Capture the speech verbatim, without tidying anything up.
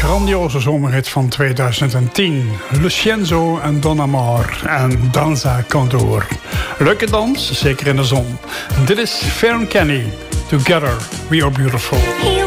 grandioze zomerhit van tweeduizend tien. Lucienzo en Don Amor en Danza Condor. Leuke dans, zeker in de zon. Dit is Fair and Kenny. Together we are beautiful.